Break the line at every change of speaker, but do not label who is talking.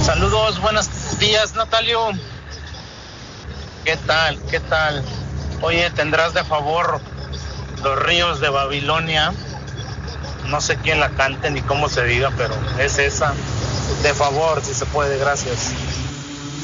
Saludos, buenos días, Natalio. ¿Qué tal? ¿Qué tal? Oye, ¿tendrás de favor Los Ríos de Babilonia? No sé quién la cante ni cómo se diga, pero es esa. De favor, si se puede, gracias.